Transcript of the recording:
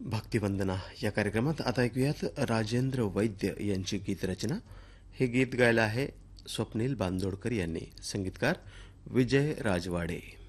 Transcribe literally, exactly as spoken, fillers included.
भक्तिवंदना या कार्यक्रमात आता ऐकूयात राजेंद्र वैद्य यांची गीतरचना. हे गीत गायलं आहे स्वप्नील बांदोडकर यांनी. संगीतकार विजय राजवाडे.